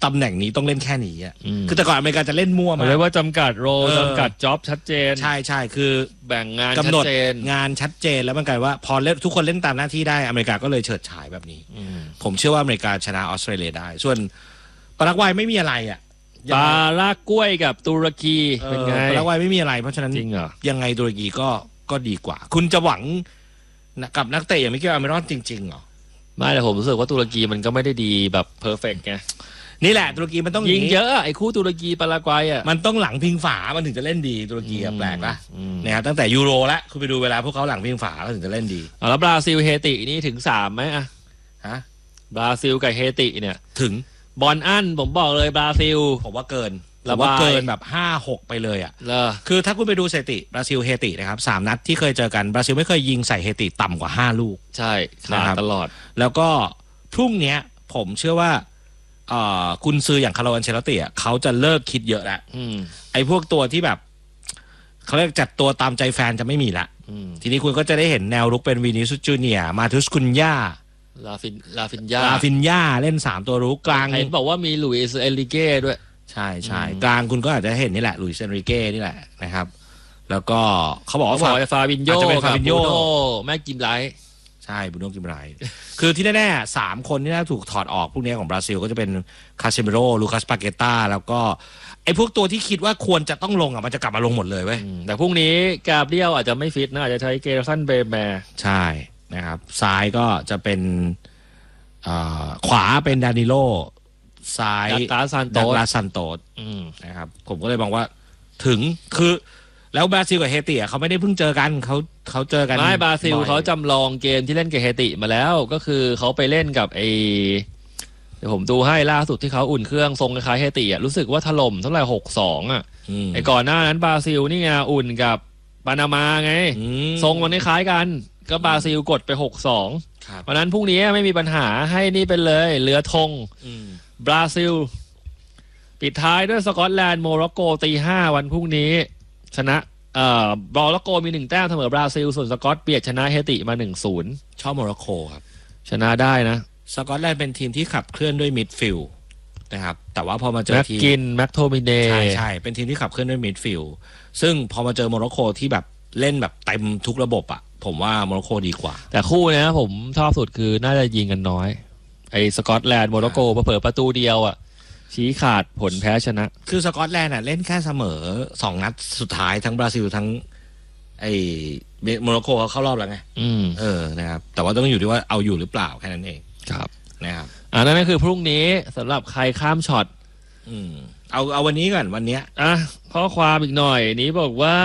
ตำแหน่งนี้ต้องเล่นแค่นี้อ่ะคือแต่ก่อนอเมริกาจะเล่นมั่วมาเรียกว่าจำกัดโรจำกัดจ็อบชัดเจนใช่คือแบ่งงานกำหนดชัดเจนงานชัดเจนแล้วมันกลายว่าพอเล่นทุกคนเล่นตามหน้าที่ได้อเมริกาก็เลยเฉิดฉายแบบนี้ผมเชื่อว่าอเมริกาชนะออสเตรเลียได้ส่วนปารากวัยไม่มีอะไรอ่ะปารากวัยกับตุรกีเป็นไงปารากวัยไม่มีอะไรเพราะฉะนั้นยังไงตุรกีก็ดีกว่าคุณจะหวังกับนักเตะอย่างมิเกล อาเมรอนจริงๆเหรอไม่แต่ผมรู้สึกว่าตุรกีมันก็ไม่ได้ดีแบบเพอร์เฟกต์ไงนี่แหละตุรกีมันต้องยิงเยอะไอ้คู่ตุรกีปารากวัยอ่ะมันต้องหลังพิงฝามันถึงจะเล่นดีตุรกีแปลกปะนะครับตั้งแต่ยูโรแล้วคุณไปดูเวลาพวกเขาหลังพิงฝาแล้วถึงจะเล่นดีแล้วบราซิลเฮตินี่ถึง3ไหมอะฮะบราซิลกับเฮติเนี่ยถึงบอลอั้นผมบอกเลยบราซิลผมว่าเกินแบบ 5-6 ไปเลยอ่ะคือถ้าคุณไปดูสถิติบราซิลเฮตินะครับ3นัดที่เคยเจอกันบราซิลไม่เคยยิงใส่เฮติต่ำกว่า5ลูกใช่ขาดตลอดแล้วก็พรุ่งนี้ผมเชื่อว่ากุนซืออย่างคาร์โล อันเชลอตติอ่ะเขาจะเลิกคิดเยอะแล้วไอ้พวกตัวที่แบบเขาเรียกจัดตัวตามใจแฟนจะไม่มีละทีนี้คุณก็จะได้เห็นแนวรุกเป็นวินิซุสจูเนียร์มาทุสคุนย่าลาฟินย่าเล่น3ตัวรุกกลางเห็นบอกว่ามีลุยส์เอลิเก้ด้วยใช่กลางคุณก็อาจจะเห็นนี่แหละลุยส์เอนริเก้นี่แหละนะครับแล้วก็เขาบอกว่าฟาบินโญกับบูโน่แม่กิมไลท์ใช่บูโน่กิมไลท์คือที่แน่ๆ3คนที่น่าถูกถอดออกพวกนี้ของบราซิลก็จะเป็นคาเซมิโร่ลูคัสปาเกต้าแล้วก็ไอ้พวกตัวที่คิดว่าควรจะต้องลงอ่ะมันจะกลับมาลงหมดเลยเว้ยแต่พรุ่งนี้กาเบรียลอาจจะไม่ฟิตนะอาจจะใช้เกรซันเบแมร์ใช่นะครับซ้ายก็จะเป็นขวาเป็นดานิโลซ้ายดักลาซันโตสนะครับผมก็เลยมองว่าถึงคือแล้วบราซิลกับเฮติเขาไม่ได้เพิ่งเจอกันเขาเจอกันไม่บราซิลเขาจำลองเกมที่เล่นกับเฮติมาแล้วก็คือเขาไปเล่นกับเดี๋ยวผมดูให้ล่าสุดที่เขาอุ่นเครื่องทรงคล้ายเฮติอ่ะรู้สึกว่าถล่มเท่าไหร่6-2อ่ะก่อนหน้านั้นบราซิลนี่ไงอุ่นกับปานามาไงทรงมันคล้ายกันก็บราซิลกดไป6-2เพราะนั้นพรุ่งนี้ไม่มีปัญหาให้นี่เป็นเลยเรือธงบราซิลปิดท้ายด้วยสกอตแลนด์โมร็อกโกตี 5วันพรุ่งนี้ชนะโมร็อกโกมี1แต้มเสมอบราซิลส่วนสกอตเปียกชนะเฮติมา 1-0 ชอบโมร็อกโกครับชนะได้นะสกอตแลนด์เป็นทีมที่ขับเคลื่อนด้วยมิดฟิลด์นะครับแต่ว่าพอมาเจอทีมแม็กโทมิเน่ใช่เป็นทีมที่ขับเคลื่อนด้วยมิดฟิลด์ซึ่งพอมาเจอโมร็อกโกที่แบบเล่นแบบเต็มทุกระบบอ่ะผมว่าโมร็อกโกดีกว่าแต่คู่นี้ผมชอบสุดคือน่าจะยิงกันน้อยไอ้สกอตแลนด์โมร็อกโกเผลอประตูเดียวอ่ะชี้ขาดผลแพ้ชนะคือสกอตแลนด์เล่นแค่เสมอ2นัดสุดท้ายทั้งบราซิลทั้งไอ้โมร็อกโกเขาเข้ารอบแล้วไงนะครับแต่ว่าต้องอยู่ที่ว่าเอาอยู่หรือเปล่าแค่นั้นเองครับนะครับนั่นก็คือพรุ่งนี้สำหรับใครข้ามช็อตเอาวันนี้ก่อนวันนี้ข้อความอีกหน่อยนี้บอกว่า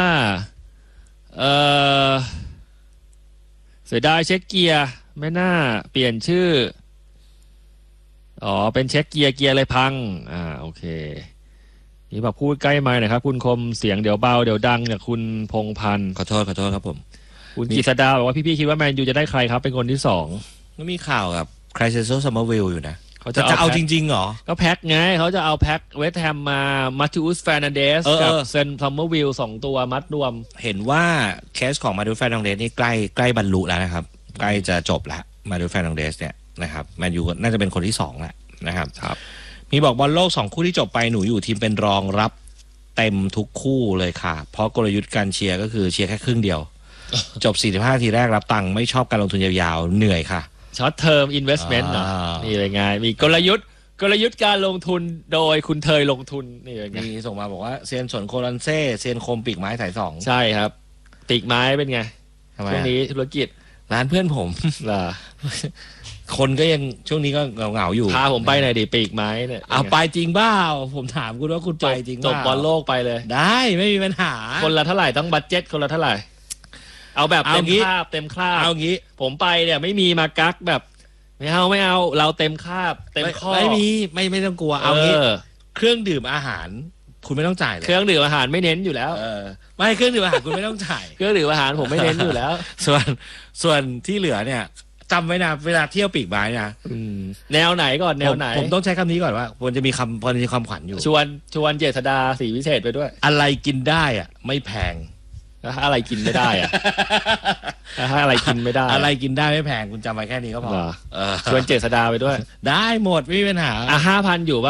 เสียดายเช็คเกียร์ไม่น่าเปลี่ยนชื่อเป็นเช็คเกียร์เลยพังโอเคนี่บอกพูดใกล้ไมค์หน่อยครับคุณคมเสียงเดี๋ยวเบาเดี๋ยวดังจากคุณพงพันธ์ขอโทษครับผมคุณกิษดาบอกว่าพี่ๆคิดว่าแมนยูจะได้ใครครับเป็นคนที่2 ก็มีข่าวกับไครเซโซซัมเมอร์วิลอยู่นะเขาจะเอาจริงๆเหรอก็แพ็คไงเขาจะเอาแพ็คเวสต์แฮมมามาติอุส แฟร์นันเดสกับเซนซัมเมอร์วิล2ตัวมัดรวมเห็นว่าเคสของมาติอุส แฟร์นันเดสนี่ใกล้บรรลุแล้วนะครับใกล้จะจบแล้วมาติอุส แฟร์นันเดสเนี่ยนะครับแมนยูน่าจะเป็นคนที่2แหละนะครับมีบอกบอลโลก2คู่ที่จบไปหนูอยู่ทีมเป็นรองรับเต็มทุกคู่เลยค่ะเพราะกลยุทธ์การเชียร์ก็คือเชียร์แค่ครึ่งเดียวจบ45นาทีแรกรับตังค์ไม่ชอบการลงทุนยาวๆเหนื่อยค่ะช็อตเทอมอินเวสท์เมนต์นี่เลยไงมีกลยุทธ์การลงทุนโดยคุณเทยลงทุนนี่เลยไงมีส่งมาบอกว่าเซียนสวนโคลันเซ่เซียนคมปีกไม้สาย2 ใช่ครับปีกไม้เป็นไงช่วงนี้ธุรกิจร้านเพื่อนผมล่ะคนก็ยังช่วงนี้ก็เหงาอยู่พาผมไปหน่อยดิปีกไม้เนี่ยไปจริงเปล่าผมถามคุณว่าคุณไปจริงจบบอลโลกไปเลยได้ไม่มีปัญหาคนละเท่าไหร่ต้องบัดเจ็ตคนละเท่าไหร่เอาแบบเต็มคาบเอางี้ผมไปเนี่ยไม่มีมากักแบบไม่เอาเราเต็มคาบเต็มข้อไม่มีไม่ต้องกลัวเอางี้เครื่องดื่มอาหารคุณไม่ต้องจ่ายเลยเครื่องดื่มอาหารไม่เน้นอยู่แล้วไม่เครื่องดื่มอาหารคุณไม่ต้องจ่ายเครื่องดื่มอาหารผมไม่เน้นอยู่แล้วส่วนที่เหลือเนี่ยจำไว้นะเวลาเที่ยวปีกไม้นะแนวไหนก่อนแนวไหนผมต้องใช้คำนี้ก่อนว่าควรจะมีความขวัญอยู่ชวนเจษฎาศรีวิเศษไปด้วยอะไรกินได้อ่ะไม่แพงอะไรกินไม่ได้อ่ะอะไรกินไม่ได้อะไรกินได้ไม่แพงคุณจำไว้แค่นี้ก็พอชวนเจษฎาไปด้วยได้หมดไม่มีปัญหา 5,000อยู่